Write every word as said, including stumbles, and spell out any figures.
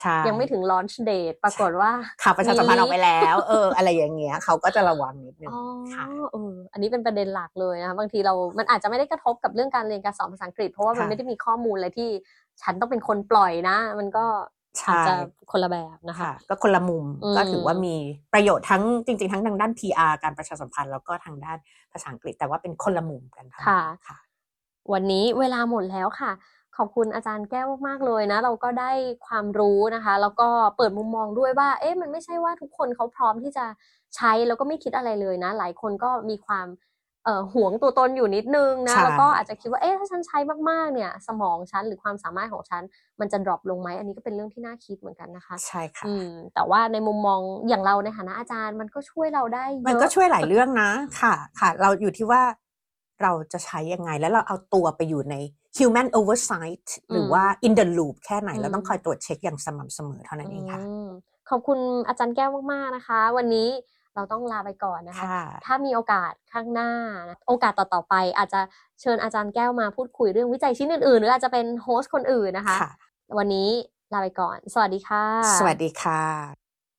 ยังไม่ถึง launch date ปรากฏว่าข่าวประชาสัมพันธ์ออกไปแล้วเอออะไรอย่างเงี้ยเขาก็จะระวังนิดนึงค่ะเอออันนี้เป็นประเด็นหลักเลยนะคะบางทีเรามันอาจจะไม่ได้กระทบกับเรื่องการเรียนการสอนภาษาอังกฤษเพราะว่ามันไม่ได้มีข้อมูลอะไรที่ฉันต้องเป็นคนปล่อยนะมันก็อาจจะคนละแบบนะคะก็คนละมุมก็ถือว่ามีประโยชน์ทั้งจริงๆทั้งทางด้าน พี อาร์ การประชาสัมพันธ์แล้วก็ทางด้านภาษาอังกฤษแต่ว่าเป็นคนละมุมกันค่ะค่ะวันนี้เวลาหมดแล้วค่ะขอบคุณอาจารย์แก้วมากๆเลยนะเราก็ได้ความรู้นะคะแล้วก็เปิดมุมมองด้วยว่าเอ๊ะมันไม่ใช่ว่าทุกคนเขาพร้อมที่จะใช้แล้วก็ไม่คิดอะไรเลยนะหลายคนก็มีความเอ่อหวงตัวตนอยู่นิดนึงนะแล้วก็อาจจะคิดว่าเอ๊ะถ้าฉันใช้มากๆเนี่ยสมองฉันหรือความสามารถของฉันมันจะดรอปลงไหมอันนี้ก็เป็นเรื่องที่น่าคิดเหมือนกันนะคะใช่ค่ะอืมแต่ว่าในมุมมองอย่างเราในฐานะอาจารย์มันก็ช่วยเราได้เยอะมันก็ช่วยหลายเรื่องนะค่ะค่ะเราอยู่ที่ว่าเราจะใช้ยังไงแล้วเราเอาตัวไปอยู่ใน human oversight หรือว่า in the loop แค่ไหนเราต้องคอยตรวจเช็คอย่างสม่ำเสมอเท่านั้นเองค่ะขอบคุณอาจารย์แก้วมากๆนะคะวันนี้เราต้องลาไปก่อนนะคะถ้ามีโอกาสข้างหน้าโอกาสต่อๆไปอาจจะเชิญอาจารย์แก้วมาพูดคุยเรื่องวิจัยชิ้นอื่นๆหรืออาจจะเป็นโฮสต์คนอื่นนะคะวันนี้ลาไปก่อนสวัสดีค่ะสวัสดีค่ะ